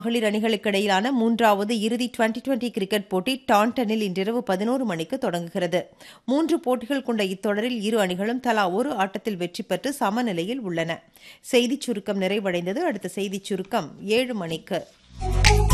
மகளிர் அணிகளுக்கு இடையிலான மூன்றாவது இறுதி டுவெண்டி கிரிக்கெட் போட்டி டாண்டனில் இன்றிரவு 11 மணிக்கு தொடங்குகிறது. 3 போட்டிகள் கொண்ட இத்தொடரில் இரு அணிகளும் தலா ஒரு ஆட்டத்தில் வெற்றி பெற்று சமநிலையில் உள்ளன. செய்திச் சுருக்கம் நிறைவடைந்தது. அடுத்த செய்திச் சுருக்கம் 7 மணிக்கு.